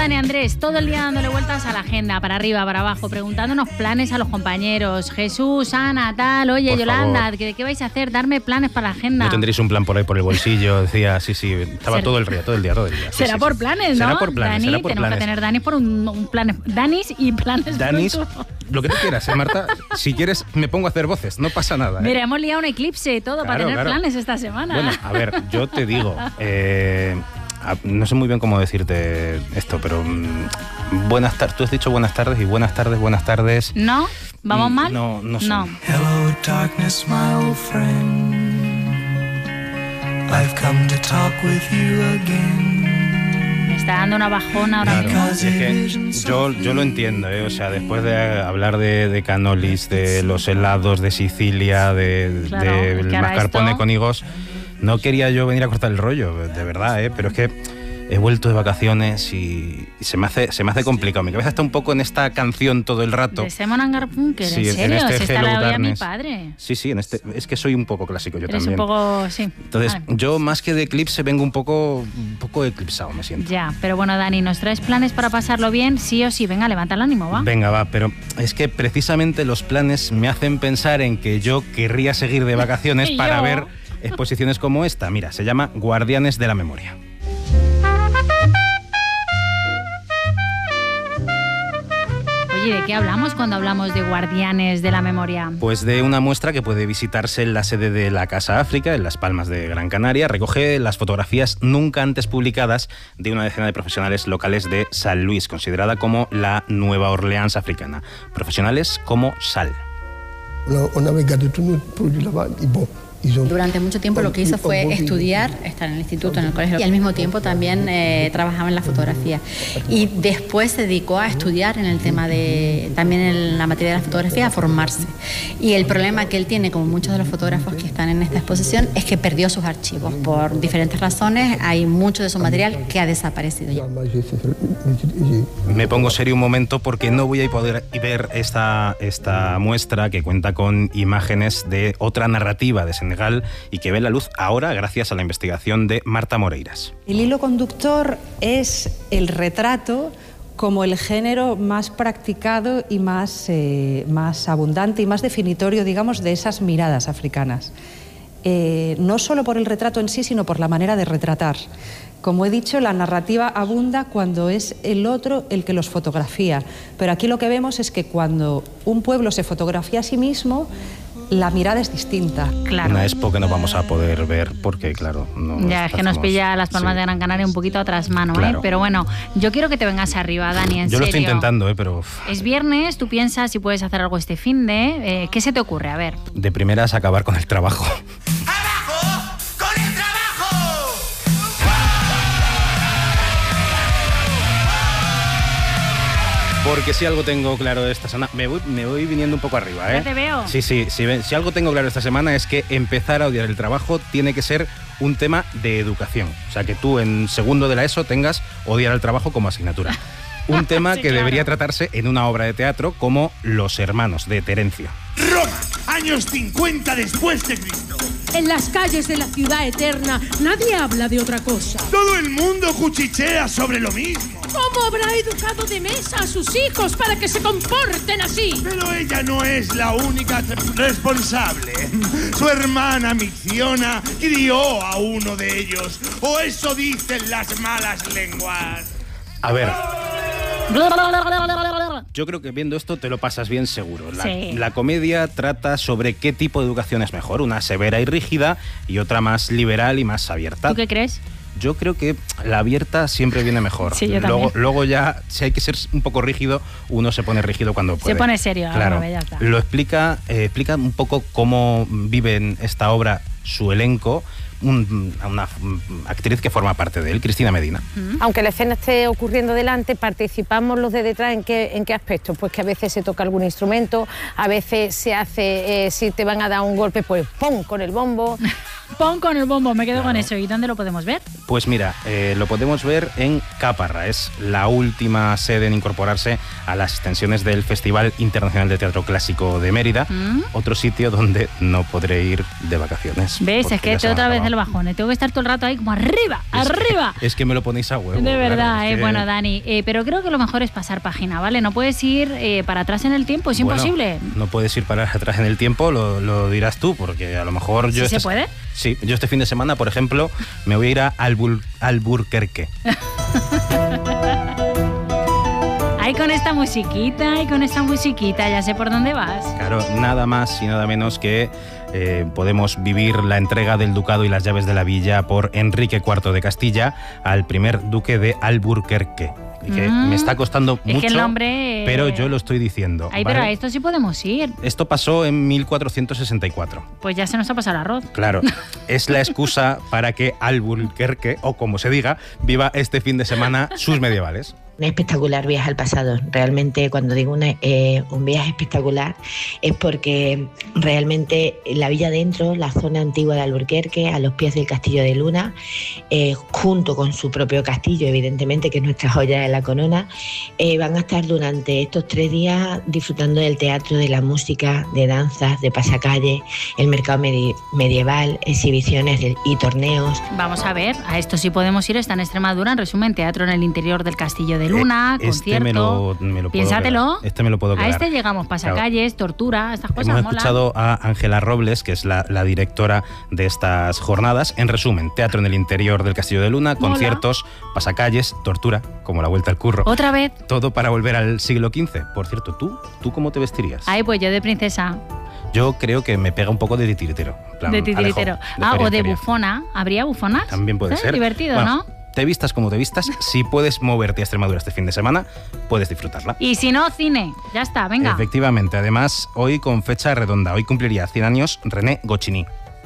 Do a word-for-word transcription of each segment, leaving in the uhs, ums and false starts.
Dani Andrés, todo el día dándole vueltas a la agenda, para arriba, para abajo, preguntándonos planes a los compañeros. Jesús, Ana, tal, oye, por Yolanda, ¿de qué vais a hacer? Darme planes para la agenda. No tendréis un plan por ahí por el bolsillo, decía, sí, sí, estaba Ser... todo el día, todo el día, todo el día. Sí, será sí, por sí. planes, ¿no? Será por planes, Dani, será por tenemos planes. que tener Danis por un, un plan. Danis y planes. Danis, pronto. lo que tú quieras, ¿eh, Marta? Si quieres, me pongo a hacer voces, no pasa nada. ¿eh? Mira, hemos liado un eclipse y todo Claro, para tener claro. planes esta semana. Bueno, a ver, yo te digo, eh, no sé muy bien cómo decirte esto, pero mm, buenas tardes, tú has dicho buenas tardes y buenas tardes, buenas tardes. ¿No? ¿Vamos Mm, mal? No, no sé. No. Hello darkness, my old friend. I've come to talk with you again. Me está dando una bajona ahora Claro, mismo. es que yo, yo lo entiendo, ¿eh? O sea, después de hablar de, de canolis, de los helados de Sicilia, de, Claro, del es que ahora mascarpone esto- con higos, no quería yo venir a cortar el rollo, de verdad, ¿eh? Pero es que he vuelto de vacaciones y, y se me hace se me hace complicado. Mi cabeza está un poco en esta canción todo el rato. De Simon and Garfunkel, Sí, ¿en en serio? este Si esta Hello la oía mi Darkness. padre. Sí, sí, en este, es que soy un poco clásico yo Eres también. un poco... sí. Entonces, Vale. yo más que de eclipse vengo un poco, un poco eclipsado, me siento. Ya, pero bueno, Dani, ¿nos traes planes para pasarlo bien? Sí o sí. Venga, levanta el ánimo, ¿va? Venga, va, pero es que precisamente los planes me hacen pensar en que yo querría seguir de vacaciones Y para yo. ver exposiciones como esta. Mira, se llama Guardianes de la Memoria. Oye, ¿de qué hablamos cuando hablamos de Guardianes de la Memoria? Pues de una muestra que puede visitarse en la sede de la Casa África, en Las Palmas de Gran Canaria. Recoge las fotografías nunca antes publicadas de una decena de profesionales locales de San Luis, considerada como la Nueva Orleans africana. Profesionales como Sal. On avait gardé tous nos produits là-bas. Et bon, ils ont... Durante mucho tiempo lo que hizo fue estudiar, estar en el instituto, en el colegio, y al mismo tiempo también eh, trabajaba en la fotografía. Y después se dedicó a estudiar en el tema de, también en la materia de la fotografía, a formarse. Y el problema que él tiene, como muchos de los fotógrafos que están en esta exposición, es que perdió sus archivos. Por diferentes razones, hay mucho de su material que ha desaparecido ya. Me pongo serio un momento porque no voy a poder ver esta, esta muestra que cuenta con imágenes de otra narrativa de Senegal y que ve la luz ahora gracias a la investigación de Marta Moreiras. El hilo conductor es el retrato como el género más practicado y más, eh, más abundante y más definitorio, digamos, de esas miradas africanas. Eh, no solo por el retrato en sí, sino por la manera de retratar. Como he dicho, la narrativa abunda cuando es el otro el que los fotografía, pero aquí lo que vemos es que cuando un pueblo se fotografía a sí mismo, la mirada es distinta. Claro. Una expo que no vamos a poder ver porque, claro, no Ya, es que nos estamos- pilla Las Palmas sí. de Gran Canaria un poquito a trasmano, Claro. ¿eh? Pero bueno, yo quiero que te vengas arriba, Dani, en Yo lo estoy serio. intentando, ¿eh? Pero uf, Es viernes, tú piensas si puedes hacer algo este fin de... Eh, ¿Qué se te ocurre? A ver. de primeras acabar con el trabajo. ¡Abajo con el trabajo! Porque si algo tengo claro esta semana, me voy, me voy viniendo un poco arriba, ¿eh? Ya te veo. Sí, sí, sí, si algo tengo claro esta semana es que empezar a odiar el trabajo tiene que ser un tema de educación. O sea, que tú en segundo de la ESO tengas odiar al trabajo como asignatura. Un tema Sí, que claro. debería tratarse en una obra de teatro como Los Hermanos, de Terencio. Roma, años cincuenta después de Cristo. En las calles de la ciudad eterna nadie habla de otra cosa. Todo el mundo cuchichea sobre lo mismo. ¿Cómo habrá educado de mesa a sus hijos para que se comporten así? Pero ella no es la única responsable. Su hermana Micciona crió a uno de ellos. O eso dicen las malas lenguas. A ver, yo creo que viendo esto te lo pasas bien seguro. La, Sí. la comedia trata sobre qué tipo de educación es mejor, una severa y rígida y otra más liberal y más abierta. ¿Tú qué crees? Yo creo que la abierta siempre viene mejor. Sí, yo luego, también. luego ya, si hay que ser un poco rígido, uno se pone rígido cuando puede. Se pone serio, Claro. ahora, ya está. Lo explica, eh, explica un poco cómo vive en esta obra su elenco, un- una mm, actriz que forma parte de él, Cristina Medina. Aunque la escena esté ocurriendo delante, participamos los de detrás en qué, en qué aspectos. Pues que a veces se toca algún instrumento, a veces se hace, eh, si te van a dar un golpe, pues ¡pum! Con el bombo. Pon con el bombo, me quedo Claro. con eso. ¿Y dónde lo podemos ver? Pues mira, eh, lo podemos ver en Caparra, es la última sede en incorporarse a las extensiones del Festival Internacional de Teatro Clásico de Mérida, ¿Mm? otro sitio donde no podré ir de vacaciones. ¿Ves? porque Es que ya se te me han otra vez acabado. el bajón. Tengo que estar todo el rato ahí como arriba, es arriba. Que, es que me lo ponéis a huevo. De verdad, claro, eh. que... Bueno, Dani, eh, pero creo que lo mejor es pasar página, ¿vale? No puedes ir eh, para atrás en el tiempo, es bueno, imposible. No puedes ir para atrás en el tiempo, lo, lo dirás tú, porque a lo mejor yo... ¿Sí este, se puede? Sí, yo este fin de semana, por ejemplo, me voy a ir a Albur, Alburquerque. Ay, con esta musiquita, y con esta musiquita, ya sé por dónde vas. Claro, nada más y nada menos que eh, podemos vivir la entrega del ducado y las llaves de la villa por Enrique cuarto de Castilla al primer duque de Alburquerque. Y que mm. me está costando es mucho, que el nombre... pero yo lo estoy diciendo. Ay, ¿vale? pero a esto sí podemos ir. Esto pasó en mil cuatrocientos sesenta y cuatro. Pues ya se nos ha pasado el arroz. Claro, es la excusa para que Alburquerque, o como se diga, viva este fin de semana sus medievales. Un espectacular viaje al pasado. Realmente cuando digo una, eh, un viaje espectacular es porque realmente la villa adentro, la zona antigua de Alburquerque, a los pies del Castillo de Luna, eh, junto con su propio castillo, evidentemente, que es nuestra joya de la corona, eh, van a estar durante estos tres días disfrutando del teatro, de la música, de danzas, de pasacalle, el mercado medi- medieval, exhibiciones de, y torneos. Vamos a ver, a esto sí podemos ir, está en Extremadura, en resumen, teatro en el interior del Castillo de Luna, este concierto. Me lo, me lo Piénsatelo. Quedar. Este me lo puedo quedar. A este llegamos, pasacalles, claro. Tortura, estas cosas. Hemos molan. escuchado a Ángela Robles, que es la, la directora de estas jornadas. En resumen, teatro en el interior del Castillo de Luna, mola. Conciertos, pasacalles, tortura, como la vuelta al curro. Otra vez. Todo para volver al siglo quince. Por cierto, ¿tú? ¿Tú cómo te vestirías? Ay, pues yo de princesa. Yo creo que me pega un poco de titiritero. Plan, de titiritero. Alejo, de ah, feria, o de feria. bufona. ¿Habría bufonas? También puede ¿Eh? ser. Divertido, bueno, ¿no? Te vistas como te vistas, si puedes moverte a Extremadura este fin de semana, puedes disfrutarla. Y si no, cine. Ya está, venga. Efectivamente, además, hoy con fecha redonda, hoy cumpliría cien años René Goscinny.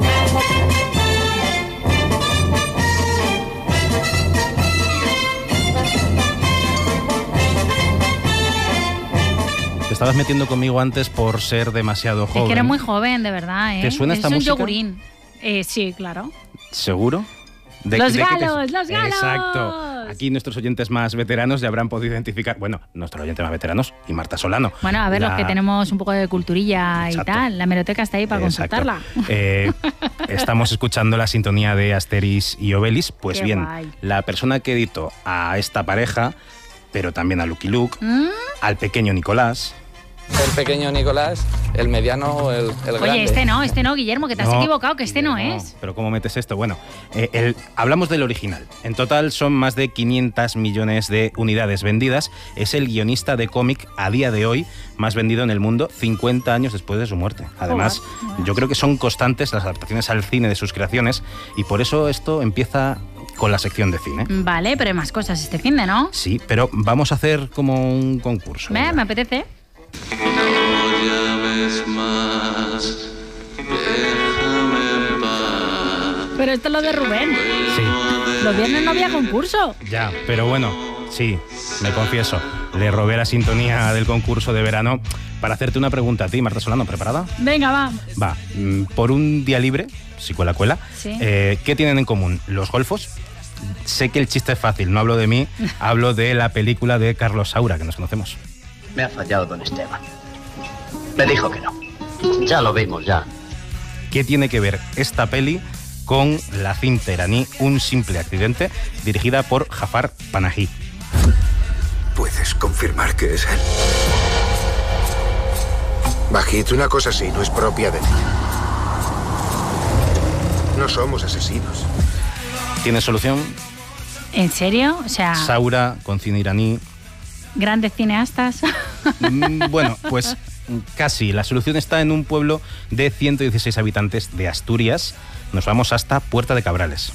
Te estabas metiendo conmigo antes por ser demasiado joven. Es que eres muy joven, de verdad, ¿eh? ¿Te suena esta es música? Es un yogurín. Eh, sí, claro. ¿Seguro? De, los de galos, te... los galos. Exacto. Aquí nuestros oyentes más veteranos ya habrán podido identificar, bueno, nuestros oyentes más veteranos y Marta Solano. Bueno, a ver, la... los que tenemos un poco de culturilla Exacto. y tal, la hemeroteca está ahí para Exacto. consultarla. Eh, estamos escuchando la sintonía de Asterix y Obelix. Pues Qué bien, guay. La persona que editó a esta pareja, pero también a Lucky Luke, ¿Mm? al pequeño Nicolás... El pequeño Nicolás, el mediano, el, el Oye, grande. Oye, este no, este no, Guillermo, que te has no, equivocado, que este no, no es. Pero ¿cómo metes esto? Bueno, eh, el, hablamos del original. En total son más de quinientos millones de unidades vendidas. Es el guionista de cómic a día de hoy más vendido en el mundo, cincuenta años después de su muerte. Además, oh, yo creo que son constantes las adaptaciones al cine de sus creaciones y por eso esto empieza... con la sección de cine. Vale, pero hay más cosas este fin de, ¿no? Sí, pero vamos a hacer como un concurso. Me, me apetece. No llames más, déjame en paz. Pero esto es lo de Rubén. Sí. Los viernes no había concurso. Ya, pero bueno, sí, me confieso. Le robé la sintonía del concurso de verano para hacerte una pregunta a ti, Marta Solano. ¿Preparada? Venga, va. Va. Por un día libre, si cuela, cuela, sí. eh, ¿qué tienen en común los golfos? Sé que el chiste es fácil, no hablo de mí, hablo de la película de Carlos Saura, que nos conocemos. Me ha fallado don Esteban. Me dijo que no. Ya lo vimos, ya. ¿Qué tiene que ver esta peli con la cinta iraní Un simple accidente, dirigida por Jafar Panahi? ¿Puedes confirmar que es él? Bajito, una cosa así no es propia de mí. No somos asesinos. ¿Tienes solución? ¿En serio? O sea... Saura, con cine iraní... ¿Grandes cineastas? Bueno, pues casi. La solución está en un pueblo de ciento dieciséis habitantes de Asturias. Nos vamos hasta Puerta de Cabrales.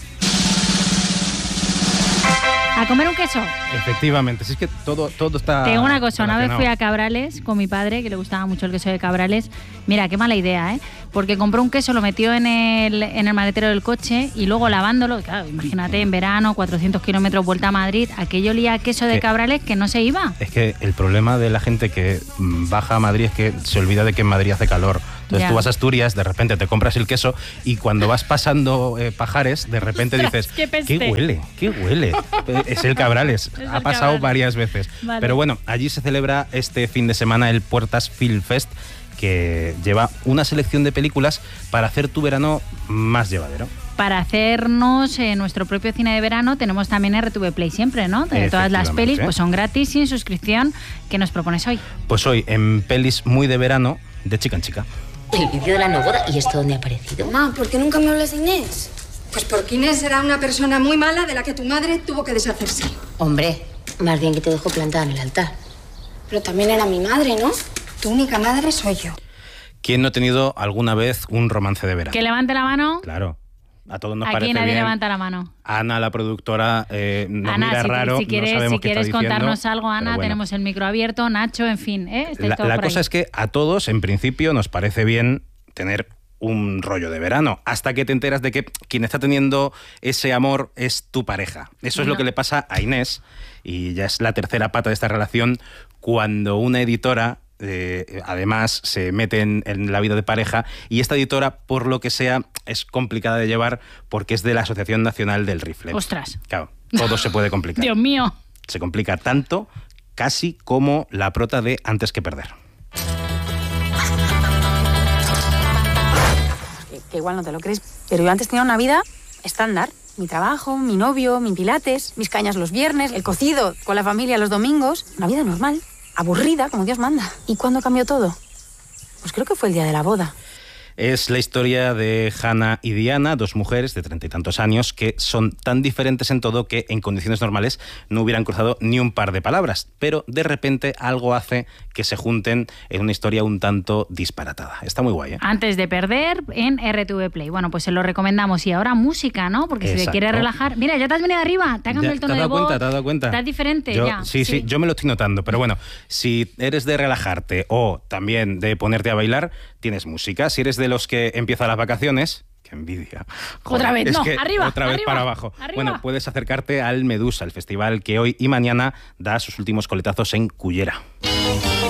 ¿A comer un queso? Efectivamente, si es que todo, todo está... Te digo una cosa, una vez fui a Cabrales con mi padre, que le gustaba mucho el queso de Cabrales. Mira, qué mala idea, ¿eh? Porque compró un queso, lo metió en el, en el maletero del coche y luego lavándolo, claro, imagínate, en verano, cuatrocientos kilómetros vuelta a Madrid, aquello olía a queso de ¿Qué? Cabrales que no se iba. Es que el problema de la gente que baja a Madrid es que se olvida de que en Madrid hace calor. Entonces ya. Tú vas a Asturias, de repente te compras el queso y cuando vas pasando eh, Pajares, de repente ¡Ostras, dices, qué peste! ¿qué huele? ¿Qué huele? Es el Cabrales. Es ha el pasado Cabrales. varias veces. Vale. Pero bueno, allí se celebra este fin de semana el Puertas Film Fest, que lleva una selección de películas para hacer tu verano más llevadero. para hacernos eh, nuestro propio cine de verano. Tenemos también R T V Play siempre, ¿no? De todas las pelis, pues son gratis, sin suscripción. ¿Qué nos propones hoy? Pues hoy, en pelis muy de verano, de chica en chica. El vídeo de la no boda, ¿y esto dónde ha aparecido? Mamá, ¿por qué nunca me hablas de Inés? Pues porque Inés era una persona muy mala de la que tu madre tuvo que deshacerse. Hombre, más bien que te dejó plantada en el altar. Pero también era mi madre, ¿no? Tu única madre soy yo. ¿Quién no ha tenido alguna vez un romance de verano? Que levante la mano. Claro. A todos nos Aquí parece nadie bien. levanta la mano. Ana, la productora, eh, nos Ana, mira si, raro, si quieres, no sabemos si qué quieres está contarnos diciendo, algo, Ana, bueno. tenemos el micro abierto, Nacho, en fin. ¿eh? La, la cosa es que a todos, en principio, nos parece bien tener un rollo de verano, hasta que te enteras de que quien está teniendo ese amor es tu pareja. Eso es lo que le pasa a Inés, y ya es la tercera pata de esta relación, cuando una editora eh, además se mete en, en la vida de pareja, y esta editora, por lo que sea, es complicada de llevar porque es de la Asociación Nacional del Rifle. Ostras. Claro, todo se puede complicar. Dios mío. Se complica tanto, casi como la prota de Antes que perder. Que igual no te lo crees, pero yo antes tenía una vida estándar. Mi trabajo, mi novio, mi pilates, mis cañas los viernes, el cocido con la familia los domingos. Una vida normal, aburrida, como Dios manda. ¿Y cuándo cambió todo? Pues creo que fue el día de la boda. Es la historia de Hannah y Diana, dos mujeres de treinta y tantos años que son tan diferentes en todo que en condiciones normales no hubieran cruzado ni un par de palabras, pero de repente algo hace que se junten en una historia un tanto disparatada. Está muy guay, ¿eh? Antes de perder en R T V Play. Bueno, pues se lo recomendamos. Y ahora música, ¿no? Porque Exacto. si te quieres relajar... Mira, ya te has venido arriba, te ha cambiado Ya, el tono ¿te has de dado voz. cuenta? ¿Te has dado cuenta? Estás diferente Yo, ya. Sí, sí, yo me lo estoy notando. Pero bueno, si eres de relajarte o también de ponerte a bailar, tienes música. Si eres de los que empiezan las vacaciones... ¡Qué envidia! Joder, Otra vez, es no, que arriba, otra vez arriba, para abajo. arriba. Bueno, puedes acercarte al Medusa, el festival que hoy y mañana da sus últimos coletazos en Cullera.